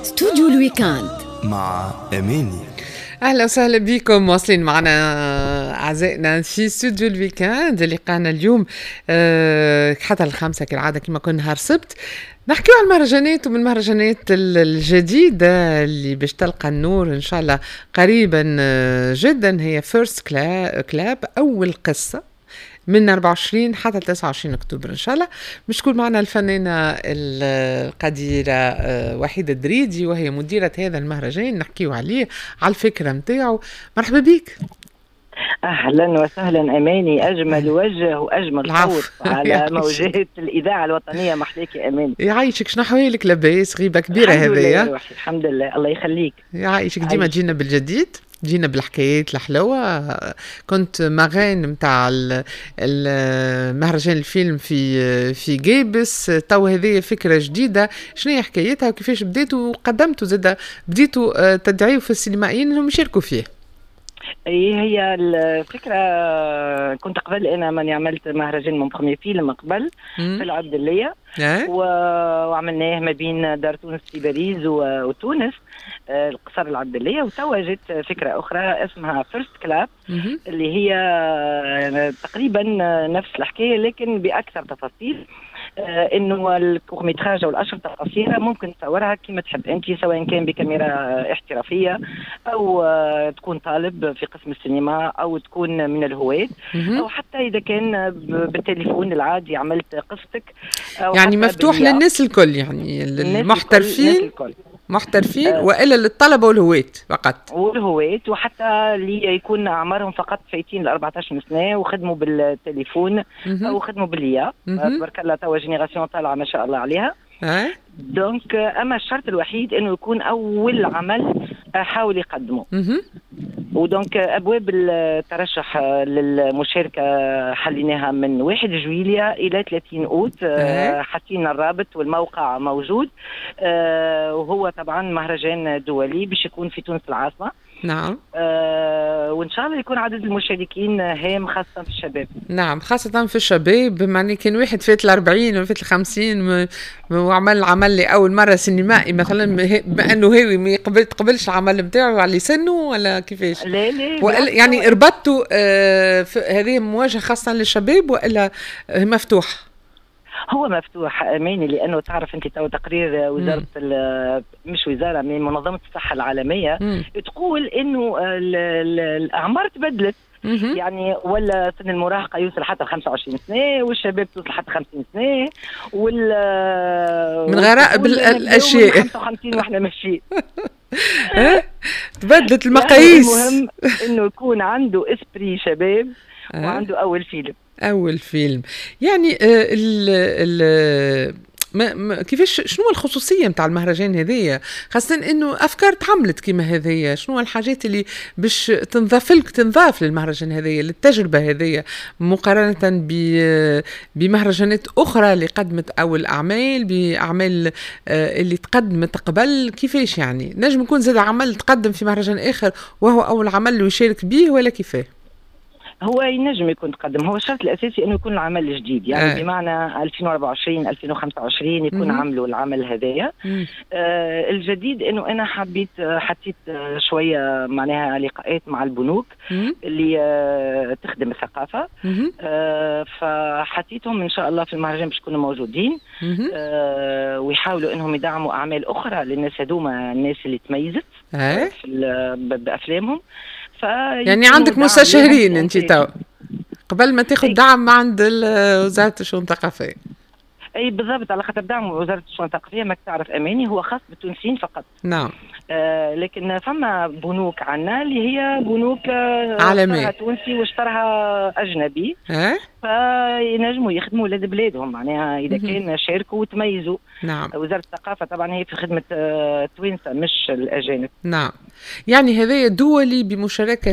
استوديو الويكاند مع أماني. أهلا وسهلا بكم، واصلين معنا أعزائنا في استوديو الويكاند اللي لقانا اليوم حتى الخامسة كالعادة كما كنا نهار سبت نحكيو على المهرجانات، ومن المهرجانات الجديدة اللي باش تلقى النور إن شاء الله قريبا جدا هي فيرست كلاب أول قصة من 24 حتى 29 أكتوبر إن شاء الله. مش تكون معنا الفنانة القديرة وحيدة دريدي، وهي مديرة هذا المهرجان، نحكيو عليه على الفكرة متاعه. مرحبا بيك. أهلا وسهلا أماني، أجمل وجه وأجمل صوت على موجات الإذاعة الوطنية. محليك يا أماني. يعيشك، شنو حوالك؟ لاباس؟ غيبة كبيرة هذه. الحمد لله، الله يخليك. يعيشك، ديما تجينا بالجديد، جينا بالحكايات الحلوة. كنت مغان متاع المهرجان الفيلم في جيبس، تو هذه فكرة جديدة، شنو هي حكايتها وكيفاش بديتوا وقدمتوا زاد بديتوا تدعيوا في السينمائيين انهم يشاركوا فيه؟ هي الفكرة كنت قبل أنا ماني عملت مهرجان من بخمي فيلم قبل في العبدلية، وعملناه ما بين دار تونس في باريس وتونس، القصر العبدلية. وتوا جت فكرة أخرى اسمها فيرست كلاب، اللي هي تقريبا نفس الحكاية لكن بأكثر تفاصيل. انه الكورميتراج او الاشرطه القصيره ممكن تصورها كما تحب انت، سواء كان بكاميرا احترافيه او تكون طالب في قسم السينما او تكون من الهواة، او حتى اذا كان بالتليفون العادي عملت قصتك، أو يعني مفتوح للناس الكل، يعني المحترفين محترفين والا للطلبه والهواة فقط، والهواة وحتى اللي يكون اعمارهم فقط فايتين ل 14 سنه وخدموا بالتليفون او خدموا باليا. تبارك الله توا جينيراسيون طالعه ما شاء الله عليها. دونك اما الشرط الوحيد انه يكون اول عمل حاول يقدمه. ودونك ابواب الترشح للمشاركه حليناها من 1 جويلية الى 30 اوت. حطينا الرابط والموقع موجود. وهو طبعا مهرجان دولي باش يكون في تونس العاصمه. نعم. وإن شاء الله يكون عدد المشاركين هام، خاصة في الشباب. نعم، خاصة في الشباب. بمعنى كان واحد فات 40 وفات 50 وعمل عمل لي أول مرة سينمائي مثلا، بأنه هاوي ما تقبلش العمل بتاعه على سنه ولا كيفاش؟ لا يعني ربطتوا هذه مواجهة خاصة للشباب وإلا مفتوح؟ هو مفتوح أماني، لأنه تعرف أنت تو تقرير وزارة مش وزارة، من منظمة الصحة العالمية تقول إنه الأعمار تبدلت. يعني ولا سن المراهقة يوصل حتى 25 سنة، والشباب توصل حتى 50 سنة، من غرائب الأشياء 55 واحنا ماشيين. تبدلت المقاييس. يعني المهم إنه يكون عنده إسبري شباب وعنده أول فيلم. يعني كيفاش، شنو الخصوصية متاع المهرجان هذية، خاصة انه افكار تعملت كيما هذية؟ شنو الحاجات اللي باش تنضاف للمهرجان هذية، للتجربة هذية، مقارنة بمهرجانات اخرى اللي قدمت اول اعمال، باعمال اللي تقدمت قبل؟ كيفاش يعني نجم يكون زاد عمل تقدم في مهرجان اخر وهو اول عمل اللي يشارك به، ولا كيفاه؟ هو ينجم يكون تقدم، هو الشرط الأساسي أنه يكون العمل جديد، يعني بمعنى 2024 2025 يكون عملوا العمل هذايا. الجديد أنه أنا حطيت شوية معناها لقاءات مع البنوك اللي تخدم الثقافة. فحطيتهم إن شاء الله في المهرجان باش يكونوا موجودين، ويحاولوا أنهم يدعموا أعمال أخرى للناس هذوما، الناس اللي تميزت بأفلامهم. يعني عندك مستشارين انت تو قبل ما تاخذ دعم عند وزارة الشؤون الثقافية؟ اي بالضبط، على خاطر دعم وزارة الشؤون الثقافية ما تعرف أماني هو خاص بالتونسيين فقط. نعم. لكن فما بنوك عنا اللي هي بنوك عالمية، تونسي واشتراها أجنبي، فينجموا يخدموا ولاد بلادهم معناها إذا كان شاركوا وتميزوا. نعم. وزارة الثقافة طبعا هي في خدمة توينسا مش الأجانب. نعم. يعني هذا دولي بمشاركة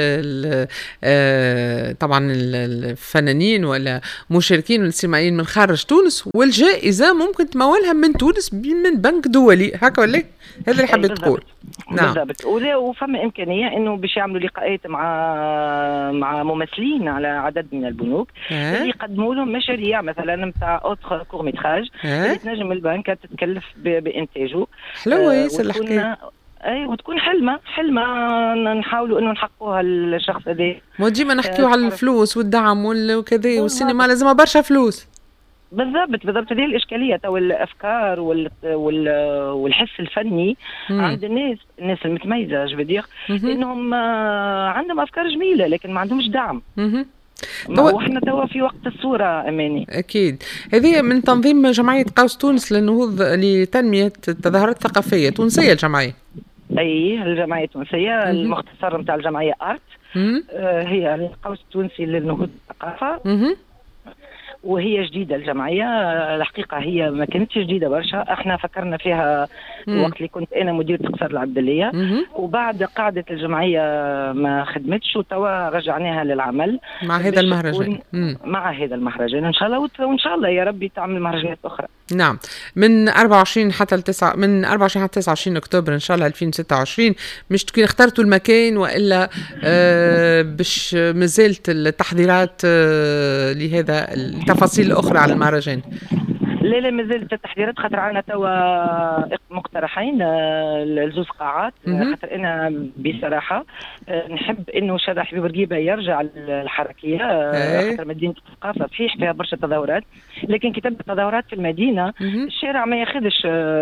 طبعا الفنانين ولا مشاركين السينمائيين من خارج تونس، والجائزة ممكن تمولها من تونس من بنك دولي، هكا ولا هذا اللي حبيت تقول. نعم بالضبط. وفما إمكانية إنه باش يعملوا لقاءات مع ممثلين على عدد من البنوك اللي يقدموا لهم مشاريع مثلا نتاع اوتر كور ميتراج اللي تنجم البنكة تتكلف بإنتاجه. حلوة ياسر الحكاية. اي وتكون حلمة نحاولوا انه نحققوها الشخص هذا. ما ديما نحكيو على الفلوس والدعم وكذا، والسينما لازمها برشا فلوس. بالضبط هذه الاشكاليه تو الافكار والحس الفني عند الناس المتميزه جبدير انهم عندهم افكار جميله لكن ما عندهمش دعم. وإحنا توا في وقت الصورة أماني. أكيد. هذه من تنظيم جمعية قوس تونس للنهوض لتنمية التظاهرات الثقافية تونسية الجمعية. أي الجمعية التونسية المختصر نتاع الجمعية آرت. هي القوس التونسي للنهوض بالثقافة. وهي جديدة الجمعية الحقيقة، هي ما كانتش جديدة برشا، احنا فكرنا فيها وقت اللي كنت انا مديرة قصر العبدلية، وبعد قاعدة الجمعية ما خدمتش وتوا رجعناها للعمل مع هذا المهرجان. مع هذا المهرجان ان شاء الله، وان شاء الله يا ربي تعمل مهرجانات اخرى. نعم، من 24 حتى 29 اكتوبر ان شاء الله 2026. مش تكون اخترتوا المكان والا باش مازالت التحضيرات لهذا التفاصيل الاخرى على المهرجان؟ لا مازالت التحضيرات، خاطر عنا توا مقترحين لزوز قاعات. خاطر انا بصراحه نحب انه شارع حبيب بورقيبه يرجع للحركيه، خاطر مدينه الثقافه صحيح فيها برشا تظاهرات، لكن كي تبدا التظاهرات في المدينه الشارع ما ياخذش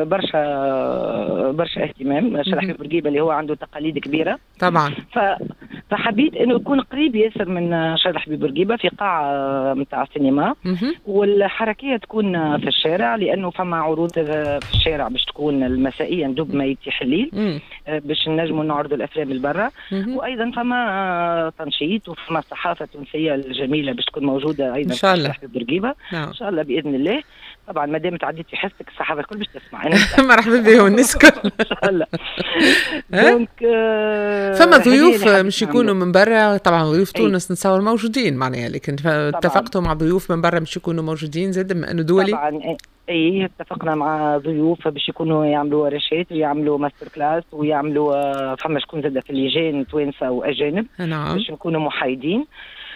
برشا اهتمام. شارع حبيب بورقيبه اللي هو عنده تقاليد كبيره طبعا، فحبيت انه يكون قريب ياسر من شارع حبيب بورقيبه في قاعه نتاع سينما، والحركيه تكون في الشارع، لانه فما عروض في الشارع باش تكون المسائيا دوب ما يتيح الليل باش نجموا نعرضوا الافلام البرة، وايضا فما تنشيط وفما الصحافه التونسيه الجميله باش تكون موجوده ايضا ان شاء الله في بورقيبه ان شاء الله باذن الله. طبعا ما دام تعديت في حصتك الصحافه الكل باش تسمع. مرحبا بهم الناس الكل ان شاء الله. دونك فما ضيوف مش يكونوا من برا؟ طبعا ضيوف تونس نتصور موجودين معناها، لكن اتفقتوا مع ضيوف من برا مش يكونوا موجودين زاد من انه دولي؟ طبعا اتفقنا مع ضيوف باش يكونوا يعملوا ورشات ويعملوا ماستر كلاس ويعملوا فما شكون زاد في اللجان توانسه واجانب. نعم. باش نكونوا محايدين.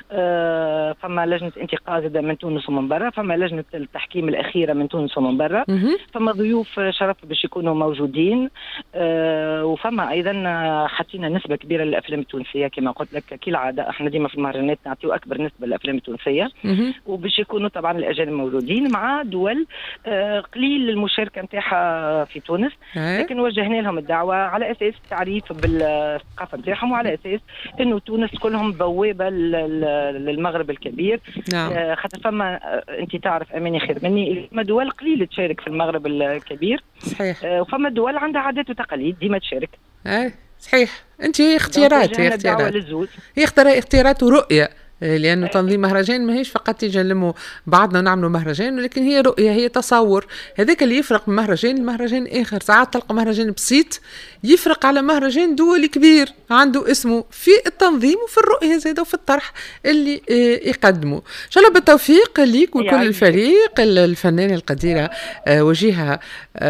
فما لجنة انتقاد من تونس ومن برا، فما لجنة التحكيم الأخيرة من تونس ومن برا، فما ضيوف شرف باش يكونوا موجودين. وفما أيضا حطينا نسبة كبيرة للأفلام التونسية كما قلت لك كالعادة، احنا ديما في المهرجانات نعطيو أكبر نسبة للأفلام التونسية، وباش يكونوا طبعا الأجانب موجودين مع دول قليل المشاركة نتاعها في تونس، لكن وجهنا لهم الدعوة على أساس تعريف بالثقافة نتاعهم، وعلى أساس إنه تونس كلهم بوابة للمغرب الكبير. نعم. خاطر فما انت تعرف اماني خير مني فما دول قليله تشارك في المغرب الكبير. صحيح. وفما دول عندها عادات وتقاليد ديما تشارك. صحيح. انت هي اختيارات هي اختيارات ورؤيه، لأنه تنظيم مهرجان ما هيش فقط تيجي نلموا بعضنا ونعملوا مهرجان، ولكن هي رؤية، هي تصور. هذاك اللي يفرق من مهرجان لمهرجان آخر. ساعات تلقى مهرجان بسيط يفرق على مهرجان دولي كبير عنده اسمه في التنظيم وفي الرؤية زيادة وفي الطرح اللي يقدمه. إن شاء الله بالتوفيق ليك وكل الفريق. الفنانة القديرة وجيهة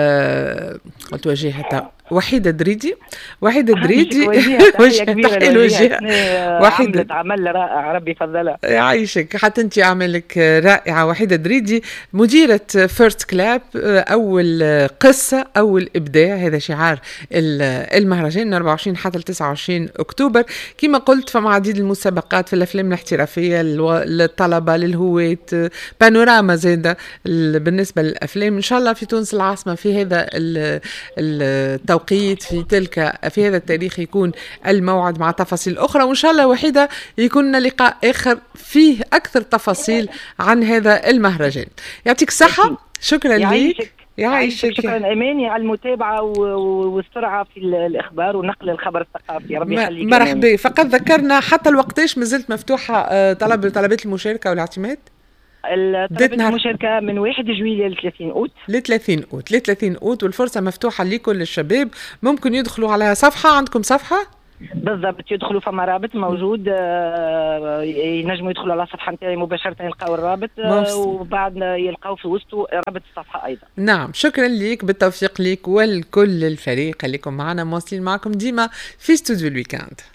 قلت وجيهة وحيدة دريدي. وحيدة دريدي تحية كبيرة لوجيهة. وحيدة عمل رائع ربي يفضلها. يعيشك. حتى انت عملك رائعة. وحيدة دريدي مديرة فيرست كلاب، أول قصة أول إبداع، هذا شعار المهرجان من 24 حتى 29 أكتوبر. كما قلت فما عديد المسابقات في الأفلام الاحترافية للطلبة للهواة، بانوراما زيادة بالنسبة للأفلام. إن شاء الله في تونس العاصمة في هذا التوقيت في هذا التاريخ يكون الموعد مع تفاصيل أخرى، وإن شاء الله وحيدة يكون لنا لقاء آخر فيه أكثر تفاصيل عن هذا المهرجان. يعطيك الصحة. شكرا لك. يعيشك. شكرا أماني على المتابعة والسرعة في الإخبار ونقل الخبر الثقافي. ربي يخليك. مرحبا. فقط ذكرنا حتى الوقتاش مازلت مفتوحة طلبات المشاركة والاعتماد؟ طلبت المشاركة من 1 جويلية ل 30 أوت. ل 30 أوت والفرصة مفتوحة لكل الشباب. ممكن يدخلوا على صفحة. عندكم صفحة؟ بالضبط، يدخلوا فما رابط موجود، ينجموا يدخلوا على الصفحه نتاعي مباشره يلقاو الرابط، وبعد يلقاو في وسطه رابط الصفحه ايضا. نعم، شكرا ليك، بالتوفيق ليك والكل الفريق اللي معنا مواصلين معكم ديما في استوديو الويكاند.